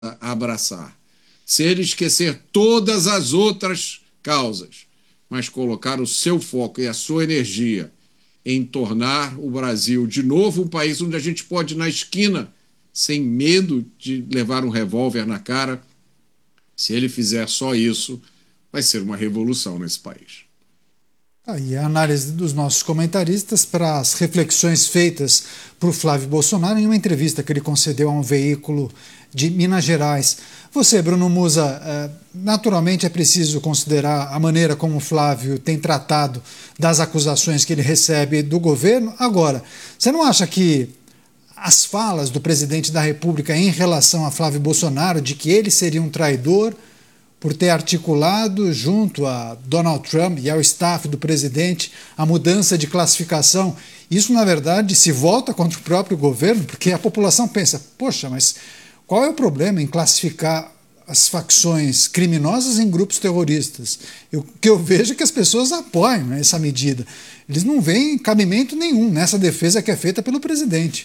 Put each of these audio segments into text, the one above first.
a abraçar. Se ele esquecer todas as outras causas, mas colocar o seu foco e a sua energia em tornar o Brasil de novo um país onde a gente pode ir na esquina sem medo de levar um revólver na cara, se ele fizer só isso, vai ser uma revolução nesse país. Aí a análise dos nossos comentaristas para as reflexões feitas por Flávio Bolsonaro em uma entrevista que ele concedeu a um veículo de Minas Gerais. Você, Bruno Musa, naturalmente é preciso considerar a maneira como o Flávio tem tratado das acusações que ele recebe do governo. Agora, você não acha que as falas do presidente da República em relação a Flávio Bolsonaro, de que ele seria um traidor por ter articulado junto a Donald Trump e ao staff do presidente a mudança de classificação, isso na verdade se volta contra o próprio governo, porque a população pensa, poxa, mas qual é o problema em classificar as facções criminosas em grupos terroristas? O que eu vejo é que as pessoas apoiam essa medida. Eles não veem cabimento nenhum nessa defesa que é feita pelo presidente.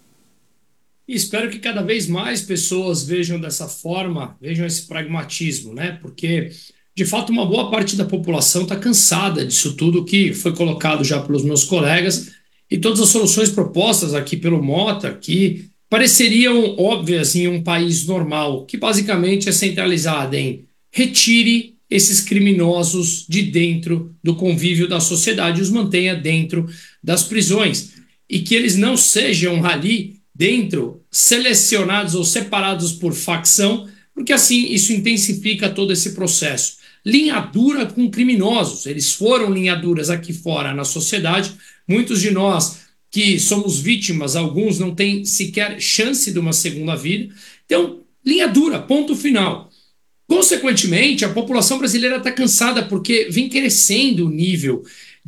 E espero que cada vez mais pessoas vejam dessa forma, vejam esse pragmatismo, né? Porque, de fato, uma boa parte da população está cansada disso tudo que foi colocado já pelos meus colegas e todas as soluções propostas aqui pelo Mota, que pareceriam óbvias em um país normal, que basicamente é centralizada em retire esses criminosos de dentro do convívio da sociedade e os mantenha dentro das prisões. E que eles não sejam ali dentro, selecionados ou separados por facção, porque assim isso intensifica todo esse processo. Linha dura com criminosos, eles foram linha duras aqui fora na sociedade, muitos de nós que somos vítimas, alguns não têm sequer chance de uma segunda vida, então linha dura, ponto final. Consequentemente, a população brasileira está cansada porque vem crescendo o nível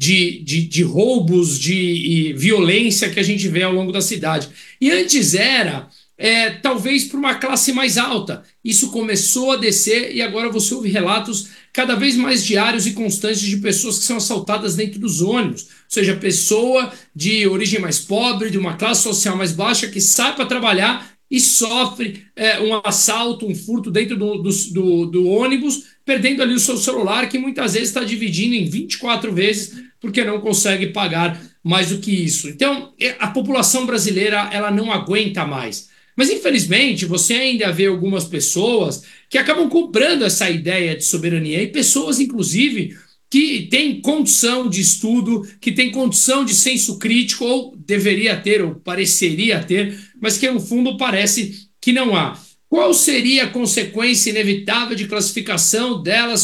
de roubos, de violência que a gente vê ao longo da cidade. E antes era, talvez, para uma classe mais alta. Isso começou a descer e agora você ouve relatos cada vez mais diários e constantes de pessoas que são assaltadas dentro dos ônibus. Ou seja, pessoa de origem mais pobre, de uma classe social mais baixa, que sai para trabalhar e sofre um assalto, um furto dentro do ônibus, perdendo ali o seu celular, que muitas vezes está dividindo em 24 vezes, porque não consegue pagar mais do que isso. Então, a população brasileira ela não aguenta mais. Mas, infelizmente, você ainda vê algumas pessoas que acabam comprando essa ideia de soberania, e pessoas, inclusive, que têm condição de estudo, que têm condição de senso crítico, ou deveria ter, ou pareceria ter, mas que no fundo parece que não há. Qual seria a consequência inevitável de classificação delas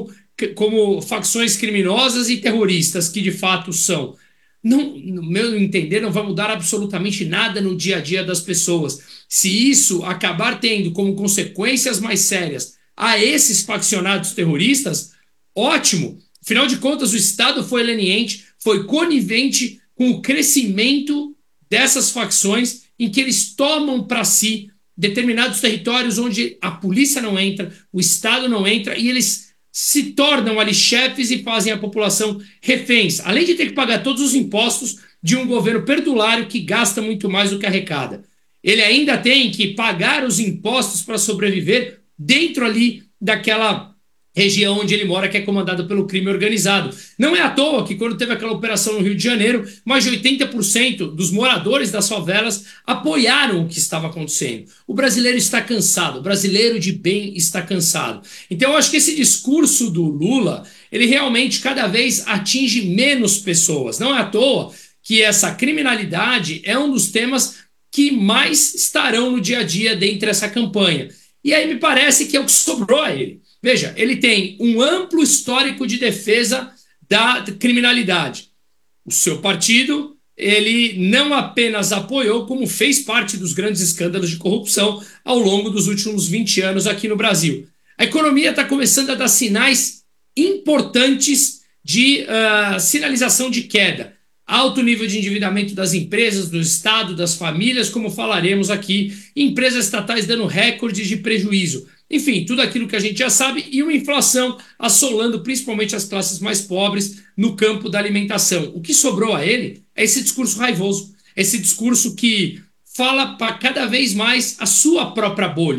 como facções criminosas e terroristas, que de fato são? Não, no meu entender, não vai mudar absolutamente nada no dia a dia das pessoas. Se isso acabar tendo como consequências mais sérias a esses faccionados terroristas, ótimo. Afinal de contas, o Estado foi leniente, foi conivente com o crescimento dessas facções em que eles tomam para si determinados territórios onde a polícia não entra, o Estado não entra, e eles se tornam ali chefes e fazem a população reféns, além de ter que pagar todos os impostos de um governo perdulário que gasta muito mais do que arrecada. Ele ainda tem que pagar os impostos para sobreviver dentro ali daquela região onde ele mora, que é comandada pelo crime organizado. Não é à toa que, quando teve aquela operação no Rio de Janeiro, mais de 80% dos moradores das favelas apoiaram o que estava acontecendo. O brasileiro está cansado, o brasileiro de bem está cansado. Então, eu acho que esse discurso do Lula, ele realmente cada vez atinge menos pessoas. Não é à toa que essa criminalidade é um dos temas que mais estarão no dia a dia dentro dessa campanha. E aí me parece que é o que sobrou a ele. Veja, ele tem um amplo histórico de defesa da criminalidade. O seu partido, ele não apenas apoiou, como fez parte dos grandes escândalos de corrupção ao longo dos últimos 20 anos aqui no Brasil. A economia está começando a dar sinais importantes de sinalização de queda. Alto nível de endividamento das empresas, do Estado, das famílias, como falaremos aqui, empresas estatais dando recordes de prejuízo. Enfim, tudo aquilo que a gente já sabe, e uma inflação assolando principalmente as classes mais pobres no campo da alimentação. O que sobrou a ele é esse discurso raivoso, esse discurso que fala para cada vez mais a sua própria bolha.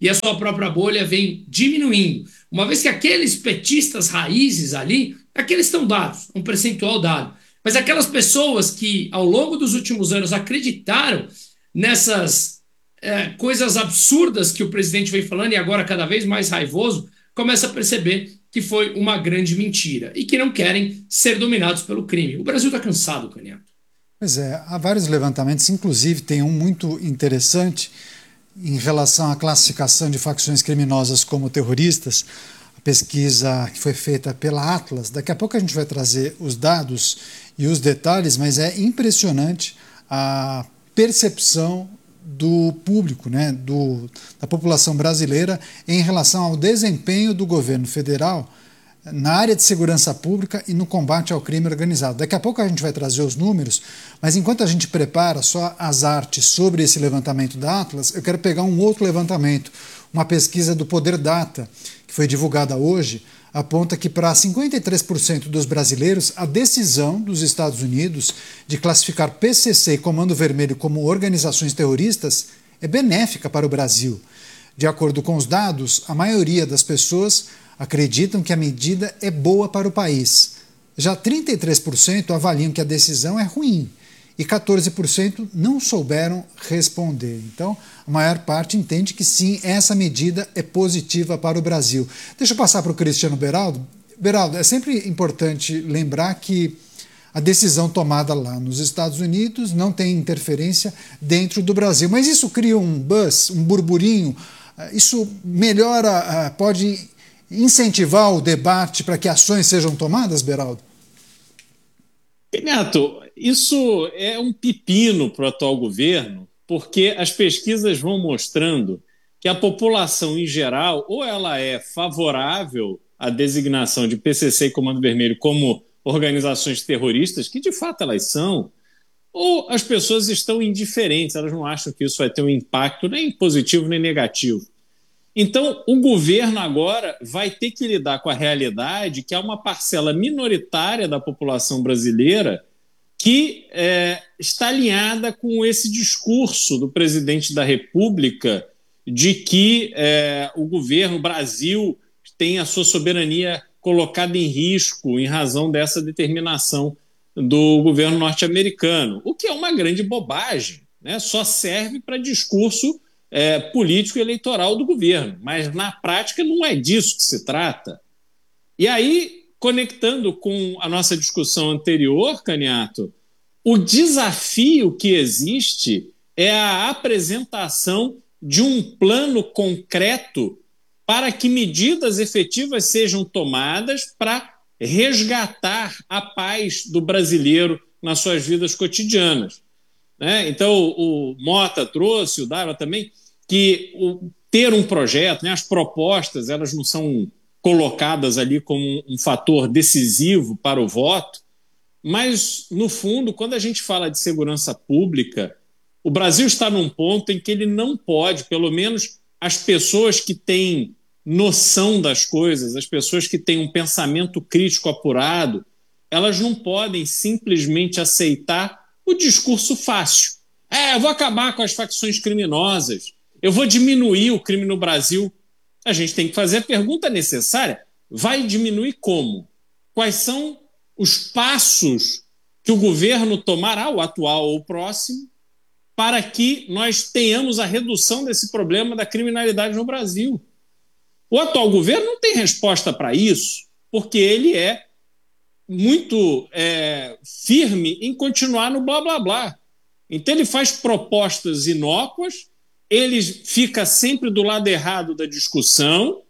e a sua própria bolha vem diminuindo. Uma vez que aqueles petistas raízes ali, aqueles estão dados, um percentual dado. Mas aquelas pessoas que ao longo dos últimos anos acreditaram nessas coisas absurdas que o presidente vem falando e agora cada vez mais raivoso, começa a perceber que foi uma grande mentira e que não querem ser dominados pelo crime. O Brasil está cansado, Canhato. Pois é, há vários levantamentos, inclusive tem um muito interessante em relação à classificação de facções criminosas como terroristas, a pesquisa que foi feita pela Atlas. Daqui a pouco a gente vai trazer os dados e os detalhes, mas é impressionante a percepção do público, né, da população brasileira em relação ao desempenho do governo federal na área de segurança pública e no combate ao crime organizado. Daqui a pouco a gente vai trazer os números, mas enquanto a gente prepara só as artes sobre esse levantamento da Atlas, eu quero pegar um outro levantamento, uma pesquisa do Poder Data, que foi divulgada hoje, aponta que para 53% dos brasileiros, a decisão dos Estados Unidos de classificar PCC e Comando Vermelho como organizações terroristas é benéfica para o Brasil. De acordo com os dados, a maioria das pessoas acreditam que a medida é boa para o país. Já 33% avaliam que a decisão é ruim e 14% não souberam responder. Então, a maior parte entende que sim, essa medida é positiva para o Brasil. Deixa eu passar para o Cristiano Beraldo. Beraldo, é sempre importante lembrar que a decisão tomada lá nos Estados Unidos não tem interferência dentro do Brasil. Mas isso cria um buzz, um burburinho, isso melhora, pode incentivar o debate para que ações sejam tomadas, Beraldo? Neto, isso é um pepino para o atual governo, porque as pesquisas vão mostrando que a população em geral, ou ela é favorável à designação de PCC e Comando Vermelho como organizações terroristas, que de fato elas são, ou as pessoas estão indiferentes, elas não acham que isso vai ter um impacto nem positivo nem negativo. Então, o governo agora vai ter que lidar com a realidade que há uma parcela minoritária da população brasileira que está alinhada com esse discurso do presidente da República de que o governo, o Brasil, tem a sua soberania colocada em risco em razão dessa determinação do governo norte-americano, o que é uma grande bobagem, né? Só serve para discurso político e eleitoral do governo, mas na prática não é disso que se trata. E aí, conectando com a nossa discussão anterior, Caniato, o desafio que existe é a apresentação de um plano concreto para que medidas efetivas sejam tomadas para resgatar a paz do brasileiro nas suas vidas cotidianas. Então, o Mota trouxe, o Dara também, que ter um projeto, as propostas, elas não são colocadas ali como um fator decisivo para o voto, mas, no fundo, quando a gente fala de segurança pública, o Brasil está num ponto em que ele não pode, pelo menos as pessoas que têm noção das coisas, as pessoas que têm um pensamento crítico apurado, elas não podem simplesmente aceitar o discurso fácil. Eu vou acabar com as facções criminosas, eu vou diminuir o crime no Brasil. A gente tem que fazer a pergunta necessária: vai diminuir como? Quais são os passos que o governo tomará, o atual ou o próximo, para que nós tenhamos a redução desse problema da criminalidade no Brasil? O atual governo não tem resposta para isso, porque ele é muito firme em continuar no blá blá blá. Então ele faz propostas inócuas, ele fica sempre do lado errado da discussão,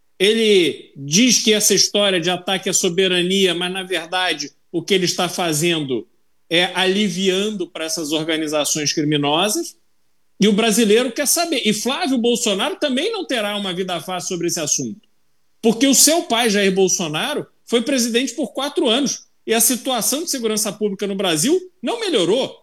ele diz que essa história de ataque à soberania, mas na verdade o que ele está fazendo é aliviando para essas organizações criminosas, e o brasileiro quer saber. E Flávio Bolsonaro também não terá uma vida fácil sobre esse assunto, porque o seu pai, Jair Bolsonaro, foi presidente por 4 anos e a situação de segurança pública no Brasil não melhorou.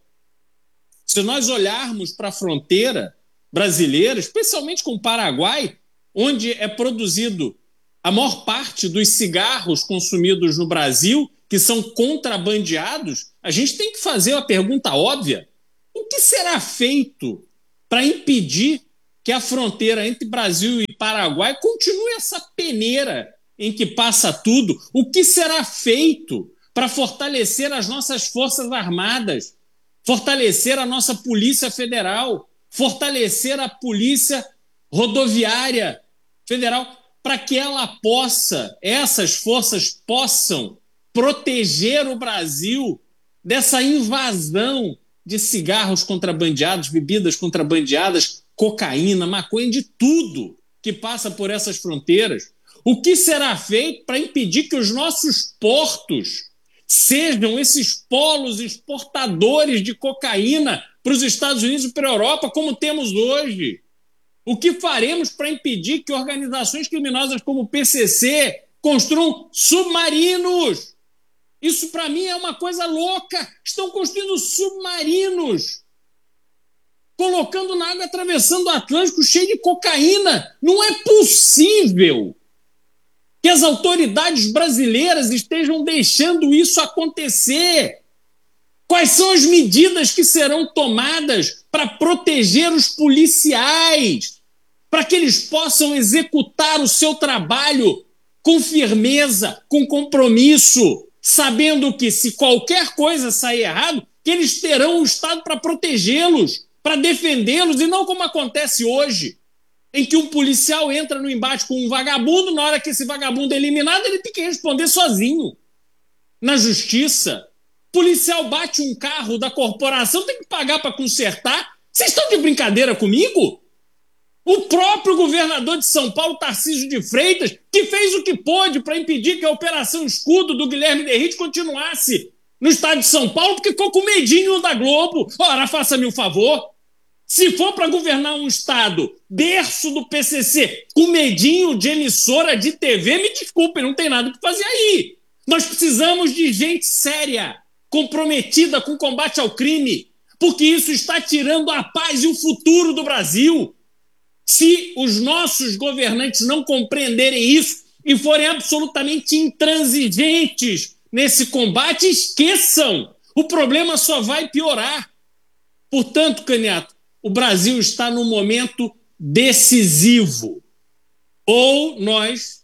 Se nós olharmos para a fronteira brasileira, especialmente com o Paraguai, onde é produzido a maior parte dos cigarros consumidos no Brasil, que são contrabandeados, a gente tem que fazer uma pergunta óbvia: o que será feito para impedir que a fronteira entre Brasil e Paraguai continue essa peneira em que passa tudo. O que será feito para fortalecer as nossas Forças Armadas, fortalecer a nossa Polícia Federal, fortalecer a Polícia Rodoviária Federal, para que essas forças possam proteger o Brasil dessa invasão de cigarros contrabandeados, bebidas contrabandeadas, cocaína, maconha, de tudo que passa por essas fronteiras. O que será feito para impedir que os nossos portos sejam esses polos exportadores de cocaína para os Estados Unidos e para a Europa, como temos hoje? O que faremos para impedir que organizações criminosas como o PCC construam submarinos? Isso, para mim, é uma coisa louca. Estão construindo submarinos, colocando na água, atravessando o Atlântico cheio de cocaína. Não é possível que as autoridades brasileiras estejam deixando isso acontecer. Quais são as medidas que serão tomadas para proteger os policiais, para que eles possam executar o seu trabalho com firmeza, com compromisso, sabendo que, se qualquer coisa sair errado, que eles terão o Estado para protegê-los, para defendê-los, e não como acontece hoje, em que um policial entra no embate com um vagabundo, na hora que esse vagabundo é eliminado, ele tem que responder sozinho na justiça. Policial bate um carro da corporação, tem que pagar para consertar. Vocês estão de brincadeira comigo? O próprio governador de São Paulo, Tarcísio de Freitas, que fez o que pôde para impedir que a Operação Escudo do Guilherme Derrite continuasse no estado de São Paulo, porque ficou com medinho da Globo. Ora, faça-me um favor. Se for para governar um estado berço do PCC com medinho de emissora de TV, me desculpe, não tem nada que fazer aí. Nós precisamos de gente séria, comprometida com o combate ao crime, porque isso está tirando a paz e o futuro do Brasil. Se os nossos governantes não compreenderem isso e forem absolutamente intransigentes nesse combate, esqueçam. O problema só vai piorar. Portanto, Caniato, o Brasil está num momento decisivo. Ou nós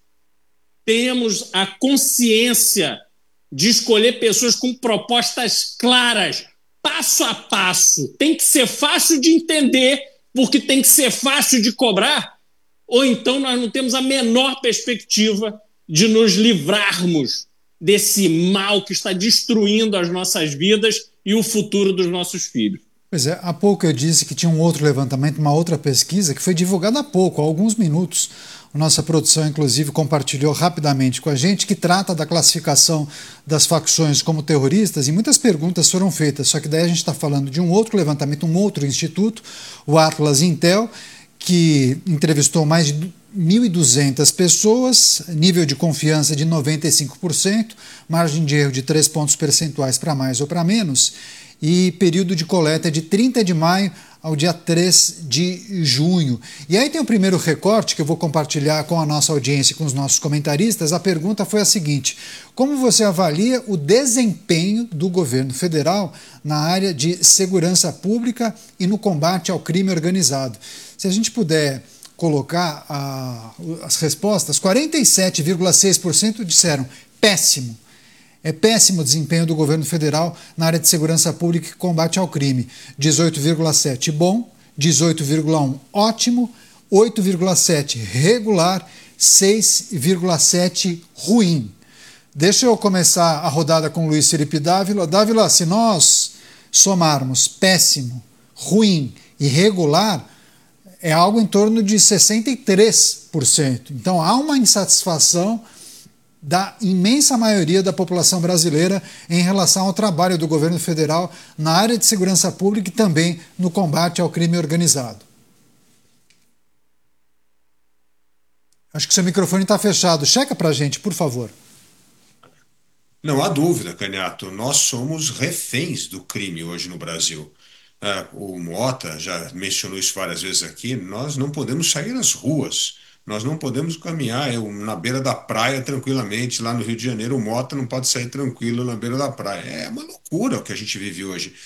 temos a consciência de escolher pessoas com propostas claras, passo a passo. Tem que ser fácil de entender, porque tem que ser fácil de cobrar, ou então nós não temos a menor perspectiva de nos livrarmos desse mal que está destruindo as nossas vidas e o futuro dos nossos filhos. Pois é, há pouco eu disse que tinha um outro levantamento, uma outra pesquisa que foi divulgada há pouco, há alguns minutos. A nossa produção, inclusive, compartilhou rapidamente com a gente, que trata da classificação das facções como terroristas, e muitas perguntas foram feitas, só que daí a gente está falando de um outro levantamento, um outro instituto, o Atlas Intel, que entrevistou mais de 1.200 pessoas, nível de confiança de 95%, margem de erro de 3 pontos percentuais para mais ou para menos, e período de coleta de 30 de maio ao dia 3 de junho. E aí tem o primeiro recorte que eu vou compartilhar com a nossa audiência e com os nossos comentaristas. A pergunta foi a seguinte: como você avalia o desempenho do governo federal na área de segurança pública e no combate ao crime organizado? Se a gente puder colocar as respostas, 47,6% disseram péssimo. É péssimo o desempenho do governo federal na área de segurança pública e combate ao crime. 18,7% bom, 18,1% ótimo, 8,7% regular, 6,7% ruim. Deixa eu começar a rodada com o Luiz Felipe Dávila. Dávila, se nós somarmos péssimo, ruim e regular, é algo em torno de 63%. Então há uma insatisfação da imensa maioria da população brasileira em relação ao trabalho do governo federal na área de segurança pública e também no combate ao crime organizado. Acho que seu microfone está fechado. Checa para a gente, por favor. Não há dúvida, Caniato. Nós somos reféns do crime hoje no Brasil. O Mota já mencionou isso várias vezes aqui. Nós não podemos sair às ruas. Nós não podemos caminhar na beira da praia tranquilamente. Lá no Rio de Janeiro, o Mota não pode sair tranquilo na beira da praia. É uma loucura o que a gente vive hoje.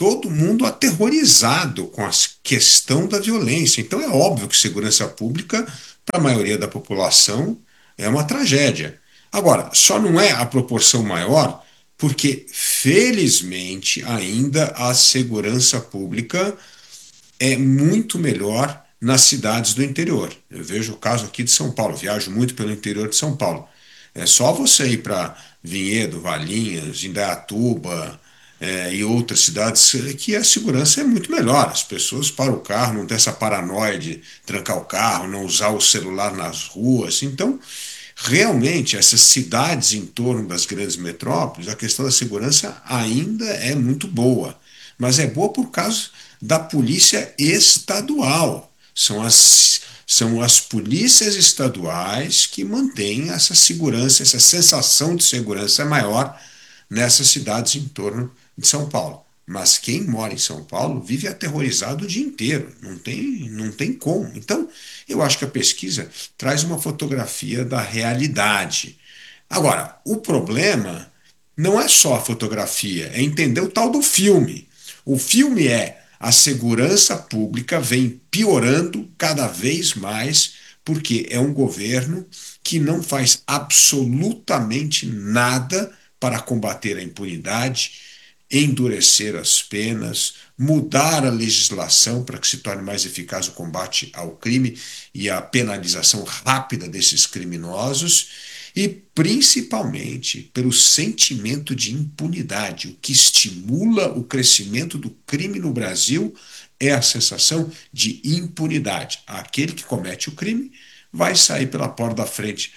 todo mundo aterrorizado com a questão da violência. Então é óbvio que segurança pública, para a maioria da população, é uma tragédia. Agora, só não é a proporção maior porque, felizmente, ainda a segurança pública é muito melhor nas cidades do interior. Eu vejo o caso aqui de São Paulo, viajo muito pelo interior de São Paulo. É só você ir para Vinhedo, Valinhos, Indaiatuba e outras cidades que a segurança é muito melhor. As pessoas param o carro, não tem essa paranoia de trancar o carro, não usar o celular nas ruas. Então, realmente, essas cidades em torno das grandes metrópoles, a questão da segurança ainda é muito boa. Mas é boa por causa da polícia estadual. São as polícias estaduais que mantêm essa segurança, essa sensação de segurança maior nessas cidades em torno de São Paulo. Mas quem mora em São Paulo vive aterrorizado o dia inteiro, não tem como. Então, eu acho que a pesquisa traz uma fotografia da realidade. Agora, o problema não é só a fotografia, é entender o tal do filme. O filme a segurança pública vem piorando cada vez mais porque é um governo que não faz absolutamente nada para combater a impunidade, endurecer as penas, mudar a legislação para que se torne mais eficaz o combate ao crime e a penalização rápida desses criminosos e, principalmente, pelo sentimento de impunidade. O que estimula o crescimento do crime no Brasil é a sensação de impunidade. Aquele que comete o crime vai sair pela porta da frente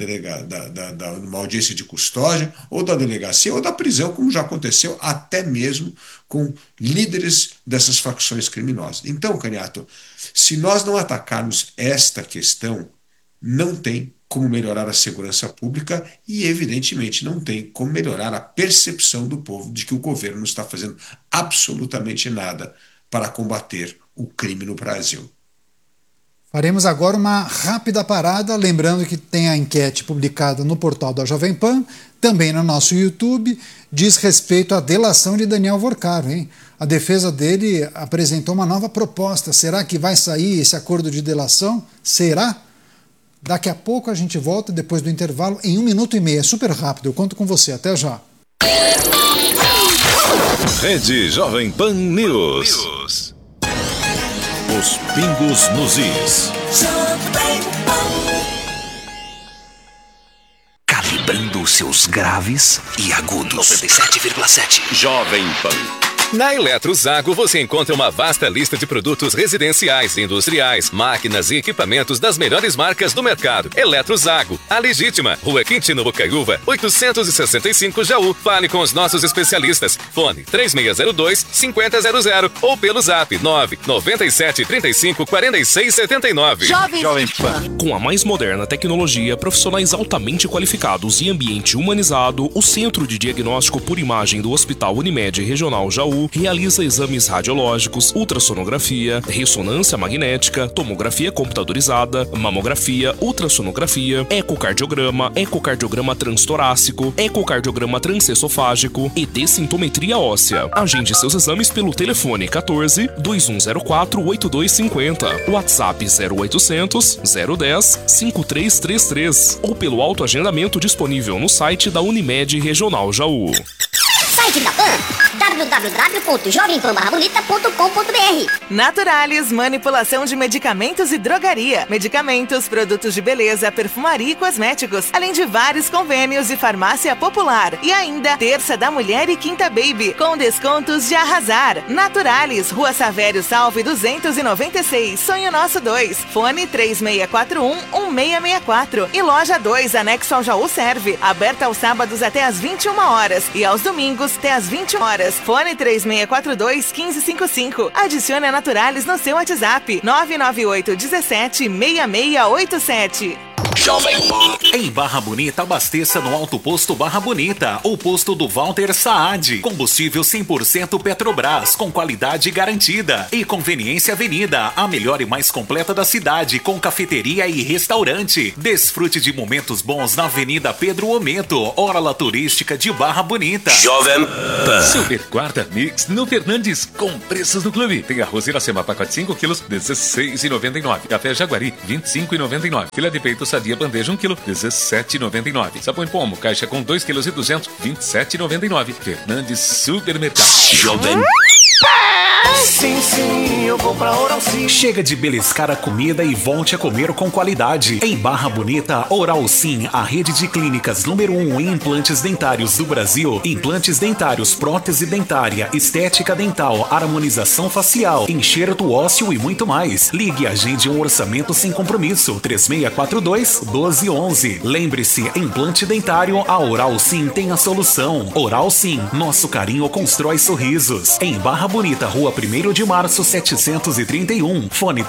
numa audiência de custódia, ou da delegacia, ou da prisão, como já aconteceu até mesmo com líderes dessas facções criminosas. Então, Caniato, se nós não atacarmos esta questão, não tem como melhorar a segurança pública e, evidentemente, não tem como melhorar a percepção do povo de que o governo não está fazendo absolutamente nada para combater o crime no Brasil. Faremos agora uma rápida parada, lembrando que tem a enquete publicada no portal da Jovem Pan, também no nosso YouTube, diz respeito à delação de Daniel Vorcaro, hein? A defesa dele apresentou uma nova proposta. Será que vai sair esse acordo de delação? Será? Daqui a pouco a gente volta, depois do intervalo, em 1 minuto e meio. É super rápido, eu conto com você. Até já. Rede Jovem Pan News. Os pingos nos is. Calibrando seus graves e agudos. 97,7. Jovem Pan. Na Eletrozago você encontra uma vasta lista de produtos residenciais, industriais, máquinas e equipamentos das melhores marcas do mercado. Eletrozago, a legítima, Rua Quintino Bocaiúva, 865 Jaú. Fale com os nossos especialistas. Fone 3602-5000 ou pelo zap 997354679. Jovem Pan. Com a mais moderna tecnologia, profissionais altamente qualificados e ambiente humanizado, o Centro de Diagnóstico por Imagem do Hospital Unimed Regional Jaú realiza exames radiológicos, ultrassonografia, ressonância magnética, tomografia computadorizada, mamografia, ultrassonografia, ecocardiograma transtorácico, ecocardiograma transesofágico e dessintometria óssea. Agende seus exames pelo telefone 14 2104 8250, WhatsApp 0800 010 5333 ou pelo autoagendamento disponível no site da Unimed Regional Jaú. Site da PAN, www.jovempan-bonita.com.br. Naturalis, manipulação de medicamentos e drogaria. Medicamentos, produtos de beleza, perfumaria e cosméticos, além de vários convênios e farmácia popular. E ainda, Terça da Mulher e Quinta Baby, com descontos de arrasar. Naturalis, Rua Savério Salve 296, Sonho Nosso 2. Fone 3641-1664. E Loja 2, anexo ao Jaú Serve, aberta aos sábados até às 21 horas e aos domingos até às 20 horas. Fone 3642-1555. Adicione a Naturalis no seu WhatsApp 998 17 6687. Jovem Pan. Em Barra Bonita, abasteça no Alto Posto Barra Bonita, o posto do Walter Saad. Combustível 100% Petrobras, com qualidade garantida. E Conveniência Avenida, a melhor e mais completa da cidade, com cafeteria e restaurante. Desfrute de momentos bons na Avenida Pedro Omento, orla turística de Barra Bonita. Jovem Pan. Super Quarta Mix no Fernandes, com preços do clube. Tem arroz Iracema, pacote 5 quilos, R$16,99. Café Jaguari, R$25,99. Filé de peito Sadia Bandeja 1 kg, R$17,99. Sabão em pomo, caixa com 2,2 kg, R$27,99. Fernandes Supermercado. Jovem Sim, eu vou pra Oral Sim. Chega de beliscar a comida e volte a comer com qualidade. Em Barra Bonita, Oral Sim, a rede de clínicas número 1 em implantes dentários do Brasil. Implantes dentários, prótese dentária, estética dental, harmonização facial, enxerto ósseo e muito mais. Ligue e agende um orçamento sem compromisso. 3642-1211. Lembre-se, implante dentário, a Oral Sim tem a solução. Oral Sim, nosso carinho constrói sorrisos. Em Barra Bonita, Rua 1º de Março, 731. Fone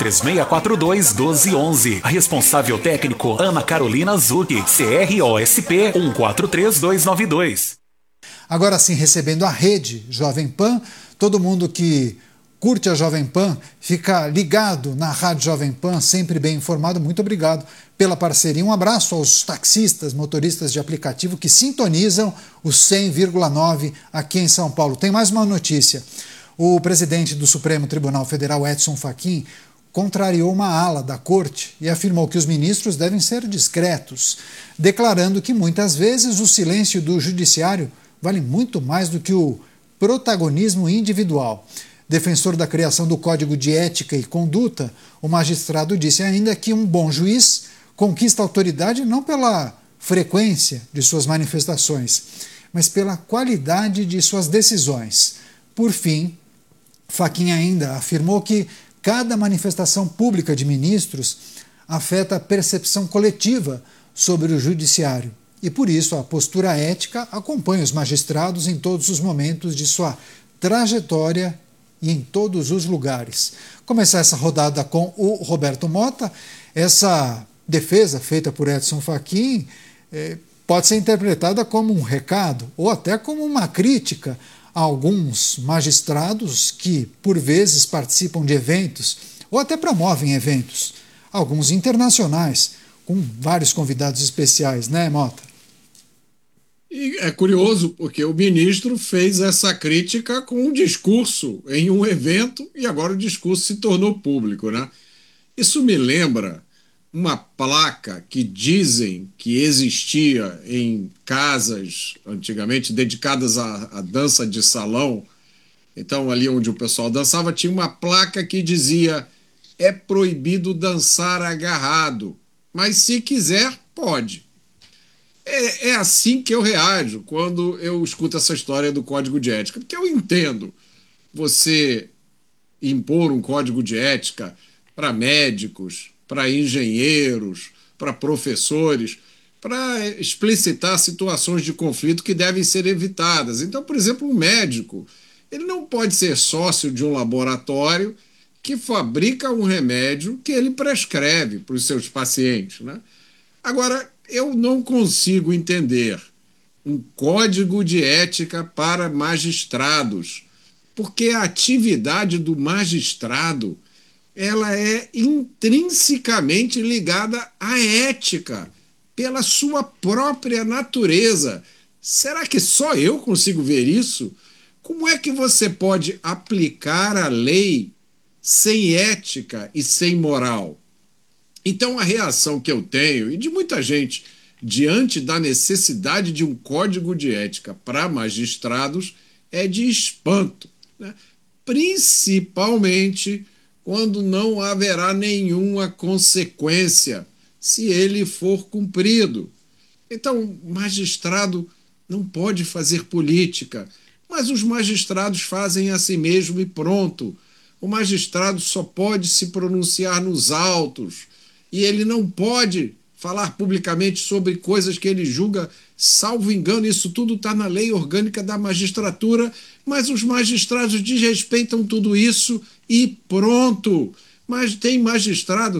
3642-1211. Responsável técnico, Ana Carolina Zucchi, CROSP 143292. Agora sim, recebendo a rede Jovem Pan, todo mundo que curte a Jovem Pan, fica ligado na Rádio Jovem Pan, sempre bem informado. Muito obrigado pela parceria. Um abraço aos taxistas, motoristas de aplicativo que sintonizam o 100,9 aqui em São Paulo. Tem mais uma notícia. O presidente do Supremo Tribunal Federal, Edson Fachin, contrariou uma ala da corte e afirmou que os ministros devem ser discretos, declarando que muitas vezes o silêncio do judiciário vale muito mais do que o protagonismo individual. Defensor da criação do Código de Ética e Conduta, o magistrado disse ainda que um bom juiz conquista autoridade não pela frequência de suas manifestações, mas pela qualidade de suas decisões. Por fim, Fachin ainda afirmou que cada manifestação pública de ministros afeta a percepção coletiva sobre o judiciário e, por isso, a postura ética acompanha os magistrados em todos os momentos de sua trajetória e em todos os lugares. Começar essa rodada com o Roberto Mota. Essa defesa feita por Edson Fachin pode ser interpretada como um recado ou até como uma crítica a alguns magistrados que, por vezes, participam de eventos ou até promovem eventos, alguns internacionais, com vários convidados especiais, né, Mota? E é curioso, porque o ministro fez essa crítica com um discurso em um evento e agora o discurso se tornou público, né? Isso me lembra uma placa que dizem que existia em casas antigamente dedicadas à dança de salão. Então, ali onde o pessoal dançava, tinha uma placa que dizia: é proibido dançar agarrado, mas se quiser, pode. É assim que eu reajo quando eu escuto essa história do Código de Ética, porque eu entendo você impor um código de ética para médicos, para engenheiros, para professores, para explicitar situações de conflito que devem ser evitadas. Então, por exemplo, um médico, ele não pode ser sócio de um laboratório que fabrica um remédio que ele prescreve para os seus pacientes, né? Agora, eu não consigo entender um código de ética para magistrados, porque a atividade do magistrado ela é intrinsecamente ligada à ética, pela sua própria natureza. Será que só eu consigo ver isso? Como é que você pode aplicar a lei sem ética e sem moral? Então, a reação que eu tenho, e de muita gente, diante da necessidade de um código de ética para magistrados, é de espanto, né? Principalmente quando não haverá nenhuma consequência se ele for cumprido. Então, o magistrado não pode fazer política, mas os magistrados fazem a si mesmo e pronto. O magistrado só pode se pronunciar nos autos e ele não pode falar publicamente sobre coisas que ele julga, salvo engano, isso tudo está na lei orgânica da magistratura, mas os magistrados desrespeitam tudo isso e pronto. Mas tem magistrado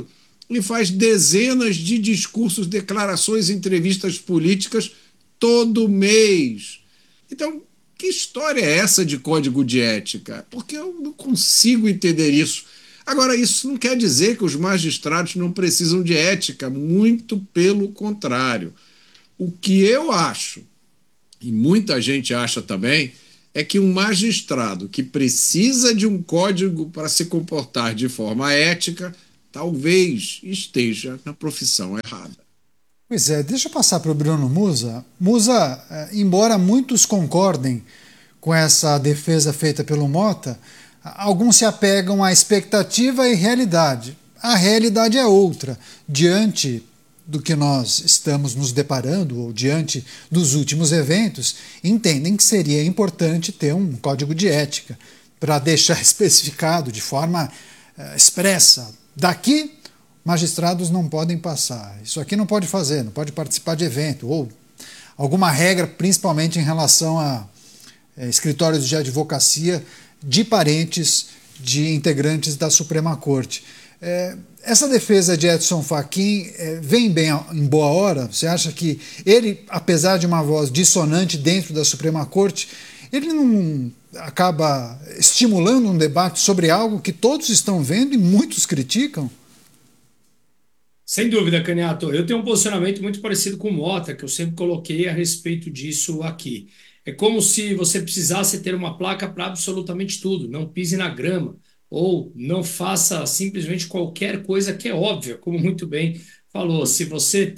Ele faz dezenas de discursos, declarações, entrevistas políticas todo mês. Então, que história é essa de código de ética? Porque eu não consigo entender isso. Agora, isso não quer dizer que os magistrados não precisam de ética, muito pelo contrário. O que eu acho, e muita gente acha também, é que um magistrado que precisa de um código para se comportar de forma ética, talvez esteja na profissão errada. Pois é, deixa eu passar para o Bruno Musa. Musa, embora muitos concordem com essa defesa feita pelo Mota, alguns se apegam à expectativa e realidade. A realidade é outra. Diante do que nós estamos nos deparando, ou diante dos últimos eventos, entendem que seria importante ter um código de ética para deixar especificado de forma expressa. Daqui, magistrados não podem passar. Isso aqui não pode fazer, não pode participar de evento, ou alguma regra, principalmente em relação a escritórios de advocacia de parentes de integrantes da Suprema Corte. Essa defesa de Edson Fachin vem bem em boa hora? Você acha que ele, apesar de uma voz dissonante dentro da Suprema Corte, ele não acaba estimulando um debate sobre algo que todos estão vendo e muitos criticam? Sem dúvida, Caniato. Eu tenho um posicionamento muito parecido com o Mota, que eu sempre coloquei a respeito disso aqui. É como se você precisasse ter uma placa para absolutamente tudo. Não pise na grama, ou não faça simplesmente qualquer coisa que é óbvia, como muito bem falou. Se você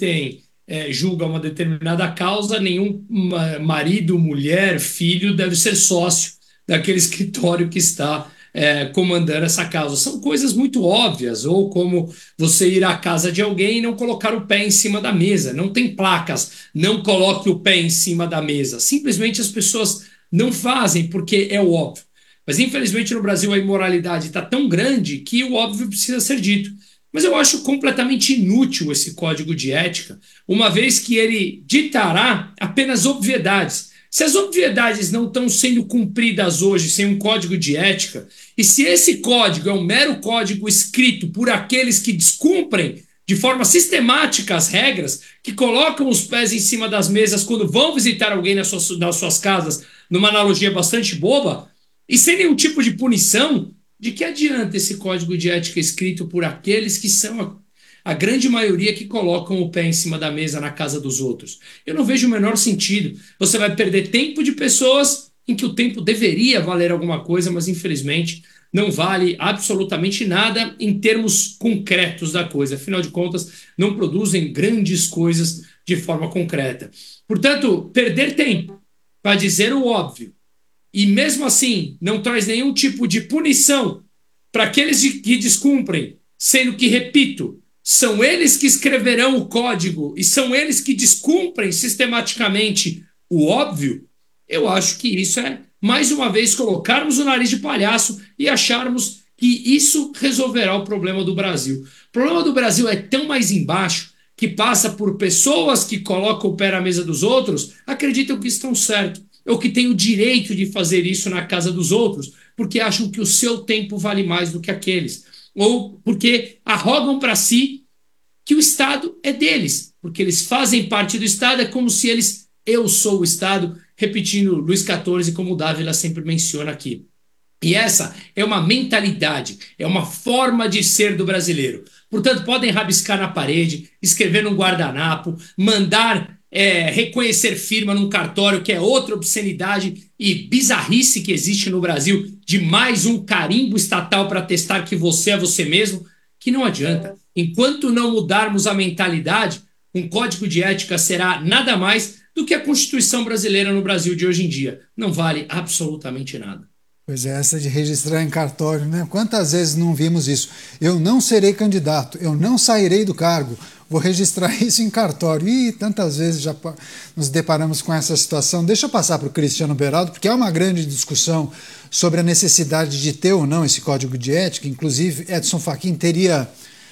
julga uma determinada causa, nenhum marido, mulher, filho deve ser sócio daquele escritório que está comandando essa causa. São coisas muito óbvias, ou como você ir à casa de alguém e não colocar o pé em cima da mesa. Não tem placas, não coloque o pé em cima da mesa. Simplesmente as pessoas não fazem porque é o óbvio. Mas infelizmente no Brasil a imoralidade está tão grande que o óbvio precisa ser dito. Mas eu acho completamente inútil esse código de ética, uma vez que ele ditará apenas obviedades. Se as obviedades não estão sendo cumpridas hoje sem um código de ética, e se esse código é um mero código escrito por aqueles que descumprem de forma sistemática as regras, que colocam os pés em cima das mesas quando vão visitar alguém nas suas casas, numa analogia bastante boba, e sem nenhum tipo de punição, de que adianta esse código de ética escrito por aqueles que são a grande maioria que colocam o pé em cima da mesa na casa dos outros? Eu não vejo o menor sentido. Você vai perder tempo de pessoas em que o tempo deveria valer alguma coisa, mas infelizmente não vale absolutamente nada em termos concretos da coisa. Afinal de contas, não produzem grandes coisas de forma concreta. Portanto, perder tempo para dizer o óbvio e mesmo assim não traz nenhum tipo de punição para aqueles que descumprem, sendo que, repito, são eles que escreverão o código e são eles que descumprem sistematicamente o óbvio, eu acho que isso é, mais uma vez, colocarmos o nariz de palhaço e acharmos que isso resolverá o problema do Brasil. O problema do Brasil é tão mais embaixo que passa por pessoas que colocam o pé na mesa dos outros, acreditam que estão certos, ou que têm o direito de fazer isso na casa dos outros, porque acham que o seu tempo vale mais do que aqueles, ou porque arrogam para si que o Estado é deles, porque eles fazem parte do Estado, é como se eles, eu sou o Estado, repetindo Luís XIV, como o Dávila sempre menciona aqui. E essa é uma mentalidade, é uma forma de ser do brasileiro. Portanto, podem rabiscar na parede, escrever num guardanapo, mandar reconhecer firma num cartório, que é outra obscenidade e bizarrice que existe no Brasil, de mais um carimbo estatal para testar que você é você mesmo, que não adianta. Enquanto não mudarmos a mentalidade, um código de ética será nada mais do que a Constituição brasileira no Brasil de hoje em dia. Não vale absolutamente nada. Pois é, essa de registrar em cartório, né? Quantas vezes não vimos isso? Eu não serei candidato, eu não sairei do cargo, vou registrar isso em cartório. E tantas vezes já nos deparamos com essa situação. Deixa eu passar para o Cristiano Beraldo, porque há uma grande discussão sobre a necessidade de ter ou não esse código de ética. Inclusive, Edson Fachin teria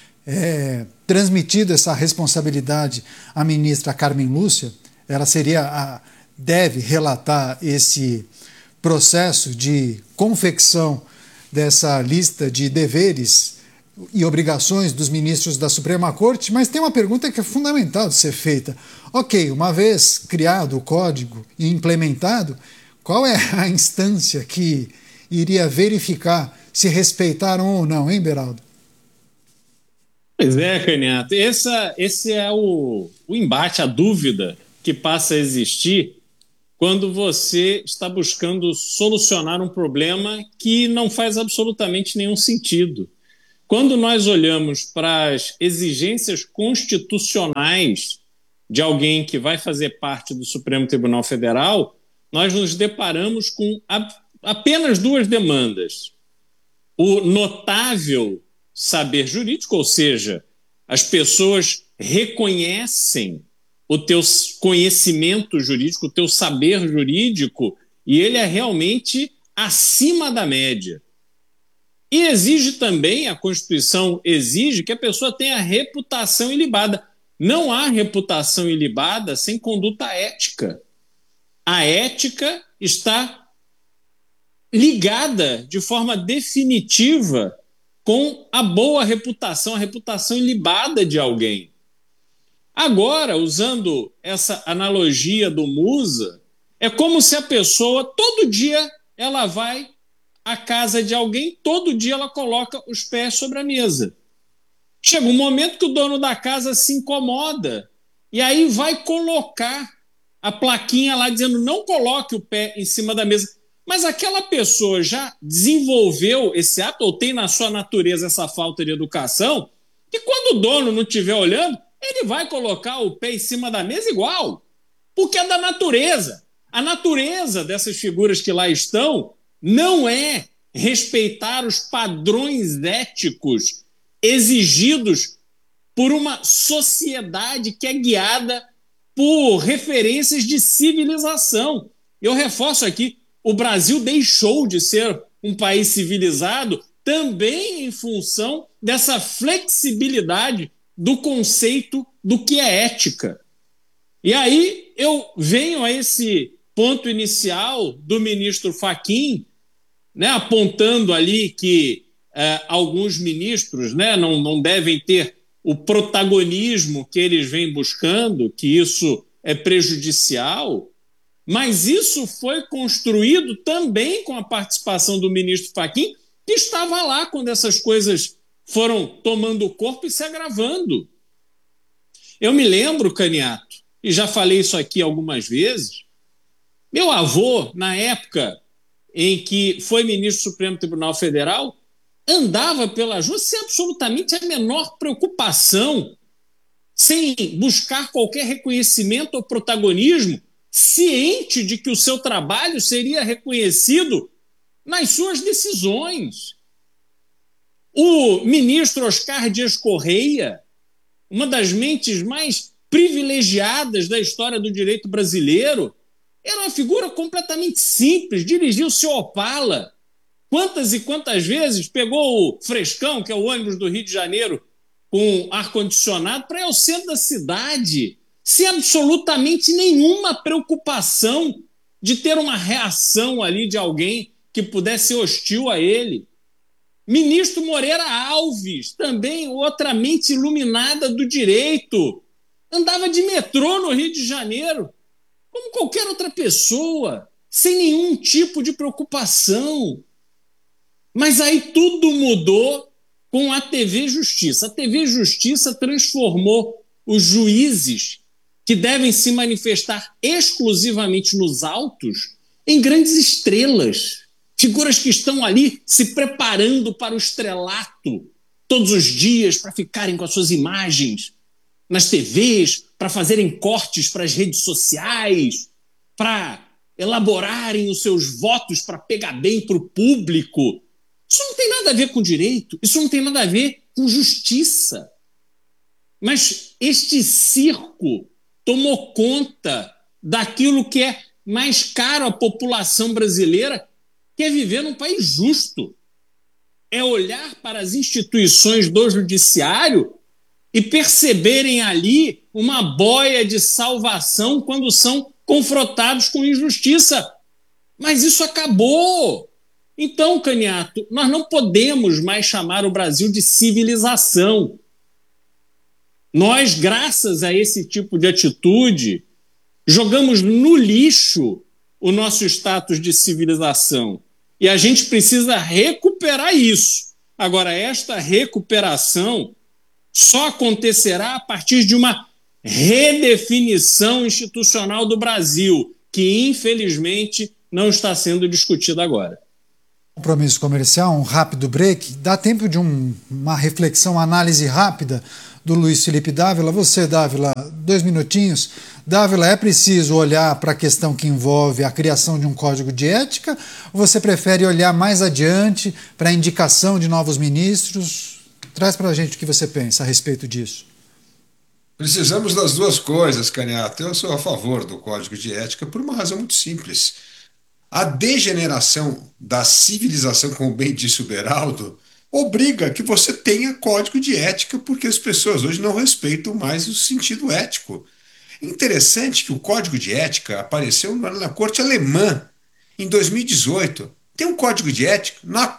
transmitido essa responsabilidade à ministra Carmen Lúcia. Ela deve relatar esse processo de confecção dessa lista de deveres e obrigações dos ministros da Suprema Corte, mas tem uma pergunta que é fundamental de ser feita. Ok, uma vez criado o código e implementado, qual é a instância que iria verificar se respeitaram ou não, hein, Beraldo? Pois é, Caniato. Esse é o embate, a dúvida que passa a existir quando você está buscando solucionar um problema que não faz absolutamente nenhum sentido. Quando nós olhamos para as exigências constitucionais de alguém que vai fazer parte do Supremo Tribunal Federal, nós nos deparamos com apenas duas demandas. O notável saber jurídico, ou seja, as pessoas reconhecem o teu conhecimento jurídico, o teu saber jurídico, e ele é realmente acima da média. E exige também, a Constituição exige que a pessoa tenha reputação ilibada. Não há reputação ilibada sem conduta ética. A ética está ligada de forma definitiva com a boa reputação, a reputação ilibada de alguém. Agora, usando essa analogia do Musa, é como se a pessoa, todo dia, ela vai à casa de alguém, todo dia ela coloca os pés sobre a mesa. Chega um momento que o dono da casa se incomoda e aí vai colocar a plaquinha lá dizendo não coloque o pé em cima da mesa. Mas aquela pessoa já desenvolveu esse hábito ou tem na sua natureza essa falta de educação que quando o dono não estiver olhando, ele vai colocar o pé em cima da mesa igual, porque é da natureza. A natureza dessas figuras que lá estão não é respeitar os padrões éticos exigidos por uma sociedade que é guiada por referências de civilização. Eu reforço aqui, o Brasil deixou de ser um país civilizado também em função dessa flexibilidade do conceito do que é ética. E aí eu venho a esse ponto inicial do ministro Fachin, né, apontando ali que alguns ministros, né, não devem ter o protagonismo que eles vêm buscando, que isso é prejudicial, mas isso foi construído também com a participação do ministro Fachin, que estava lá quando essas coisas foram tomando corpo e se agravando. Eu me lembro, Caniato, e já falei isso aqui algumas vezes, meu avô, na época em que foi ministro do Supremo Tribunal Federal, andava pelas ruas sem absolutamente a menor preocupação, sem buscar qualquer reconhecimento ou protagonismo, ciente de que o seu trabalho seria reconhecido nas suas decisões. O ministro Oscar Dias Correia, uma das mentes mais privilegiadas da história do direito brasileiro, era uma figura completamente simples, dirigia o seu Opala. Quantas e quantas vezes pegou o Frescão, que é o ônibus do Rio de Janeiro, com ar-condicionado, para ir ao centro da cidade, sem absolutamente nenhuma preocupação de ter uma reação ali de alguém que pudesse ser hostil a ele. Ministro Moreira Alves, também outra mente iluminada do direito, andava de metrô no Rio de Janeiro, como qualquer outra pessoa, sem nenhum tipo de preocupação. Mas aí tudo mudou com a TV Justiça. A TV Justiça transformou os juízes que devem se manifestar exclusivamente nos autos em grandes estrelas, figuras que estão ali se preparando para o estrelato todos os dias para ficarem com as suas imagens nas TVs, para fazerem cortes para as redes sociais, para elaborarem os seus votos para pegar bem para o público. Isso não tem nada a ver com direito, isso não tem nada a ver com justiça. Mas este circo tomou conta daquilo que é mais caro à população brasileira, que é viver num país justo. É olhar para as instituições do judiciário e perceberem ali uma boia de salvação quando são confrontados com injustiça. Mas isso acabou. Então, Caniato, nós não podemos mais chamar o Brasil de civilização. Nós, graças a esse tipo de atitude, jogamos no lixo o nosso status de civilização. E a gente precisa recuperar isso. Agora, esta recuperação só acontecerá a partir de uma redefinição institucional do Brasil, que, infelizmente, não está sendo discutida agora. Compromisso comercial, um rápido break. Dá tempo de uma reflexão, uma análise rápida do Luiz Felipe Dávila. Você, Dávila, 2 minutinhos. Dávila, é preciso olhar para a questão que envolve a criação de um código de ética? Ou você prefere olhar mais adiante para a indicação de novos ministros? Traz para a gente o que você pensa a respeito disso. Precisamos das duas coisas, Caniato. Eu sou a favor do código de ética por uma razão muito simples. A degeneração da civilização, como bem disse o Beraldo, obriga que você tenha código de ética, porque as pessoas hoje não respeitam mais o sentido ético. Interessante que o código de ética apareceu na corte alemã em 2018. Tem um código de ética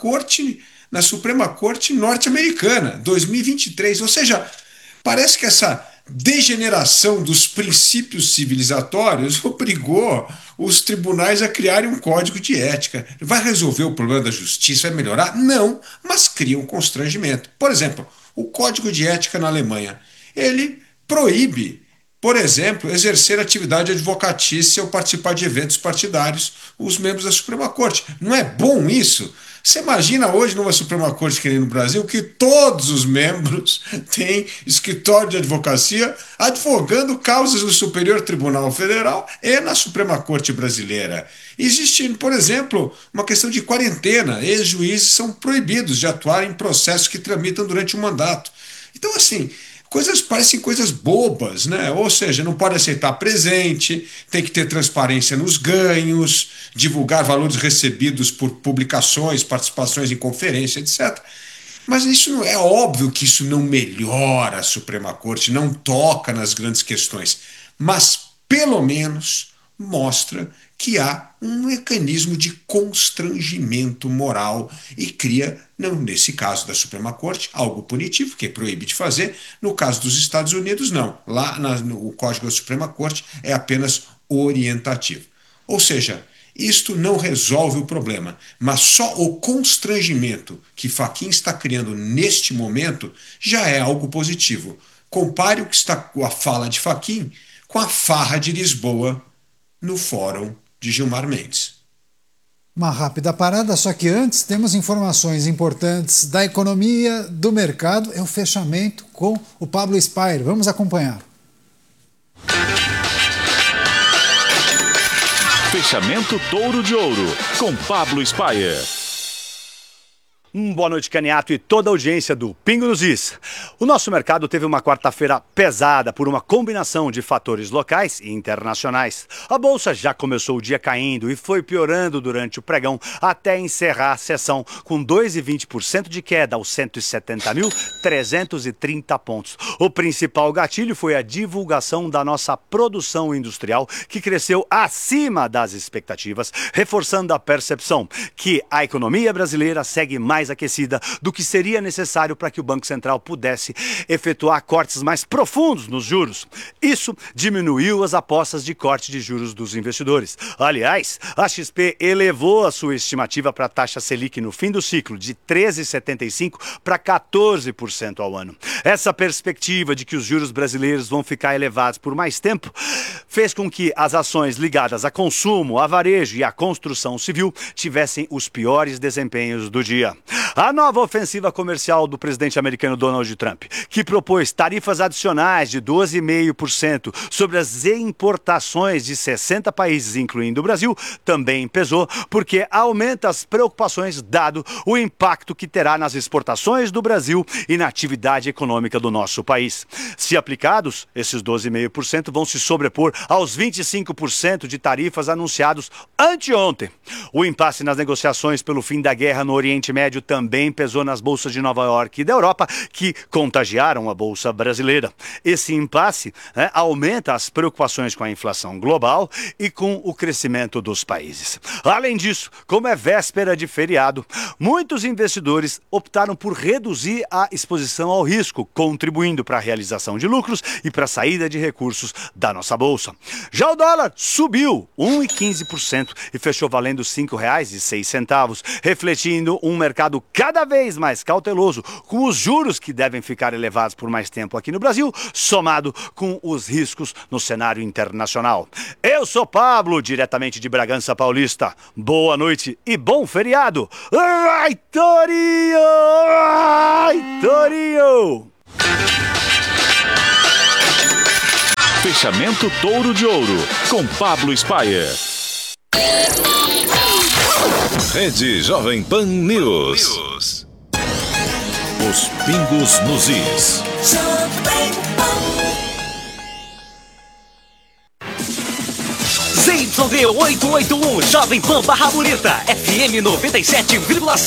na Suprema Corte norte-americana, 2023. Ou seja, parece que essa degeneração dos princípios civilizatórios obrigou os tribunais a criarem um código de ética. Vai resolver o problema da justiça? Vai melhorar? Não, mas cria um constrangimento. Por exemplo, o código de ética na Alemanha, ele proíbe, por exemplo, exercer atividade advocatícia ou participar de eventos partidários os membros da Suprema Corte. Não é bom isso? Você imagina hoje numa Suprema Corte que nem no Brasil que todos os membros têm escritório de advocacia advogando causas no Superior Tribunal Federal e na Suprema Corte Brasileira. Existe, por exemplo, uma questão de quarentena. Ex-juízes são proibidos de atuar em processos que tramitam durante um mandato. Então, assim, parecem coisas bobas, né? Ou seja, não pode aceitar presente, tem que ter transparência nos ganhos, divulgar valores recebidos por publicações, participações em conferência, etc. Mas isso é óbvio que isso não melhora a Suprema Corte, não toca nas grandes questões, mas pelo menos mostra que há um mecanismo de constrangimento moral e cria, não, nesse caso da Suprema Corte, algo punitivo, que proíbe de fazer. No caso dos Estados Unidos, não. Lá no Código da Suprema Corte é apenas orientativo. Ou seja, isto não resolve o problema, mas só o constrangimento que Fachin está criando neste momento já é algo positivo. Compare o que está a fala de Fachin com a farra de Lisboa no Fórum de Gilmar Mendes. Uma rápida parada, só que antes temos informações importantes da economia, do mercado. É o fechamento com o Pablo Spire. Vamos acompanhar. Fechamento Touro de Ouro, com Pablo Spire. Boa noite, Caniato e toda a audiência do Pingo nos Is. O nosso mercado teve uma quarta-feira pesada por uma combinação de fatores locais e internacionais. A bolsa já começou o dia caindo e foi piorando durante o pregão até encerrar a sessão com 2,20% de queda aos 170.330 pontos. O principal gatilho foi a divulgação da nossa produção industrial, que cresceu acima das expectativas, reforçando a percepção que a economia brasileira segue mais aquecida do que seria necessário para que o Banco Central pudesse efetuar cortes mais profundos nos juros. Isso diminuiu as apostas de corte de juros dos investidores. Aliás, a XP elevou a sua estimativa para a taxa Selic no fim do ciclo de 13,75% para 14% ao ano. Essa perspectiva de que os juros brasileiros vão ficar elevados por mais tempo fez com que as ações ligadas a consumo, a varejo e a construção civil tivessem os piores desempenhos do dia. A nova ofensiva comercial do presidente americano Donald Trump, que propôs tarifas adicionais de 12,5% sobre as importações de 60 países, incluindo o Brasil, também pesou, porque aumenta as preocupações dado o impacto que terá nas exportações do Brasil e na atividade econômica do nosso país. Se aplicados, esses 12,5% vão se sobrepor aos 25% de tarifas anunciados anteontem. O impasse nas negociações pelo fim da guerra no Oriente Médio também pesou nas bolsas de Nova York e da Europa, que contagiaram a bolsa brasileira. Esse impasse aumenta as preocupações com a inflação global e com o crescimento dos países. Além disso, como é véspera de feriado, muitos investidores optaram por reduzir a exposição ao risco, contribuindo para a realização de lucros e para a saída de recursos da nossa bolsa. Já o dólar subiu 1,15% e fechou valendo R$ 5,06, refletindo um mercado cada vez mais cauteloso com os juros que devem ficar elevados por mais tempo aqui no Brasil, somado com os riscos no cenário internacional. Eu sou Pablo, diretamente de Bragança Paulista. Boa noite e bom feriado! Ai, Torinho! Ai, Torinho! Fechamento Touro de Ouro, com Pablo Spyer. Rede Jovem Pan News. Os pingos nos is. ZYD 881, Jovem Pan Barra Bonita, FM 97,7.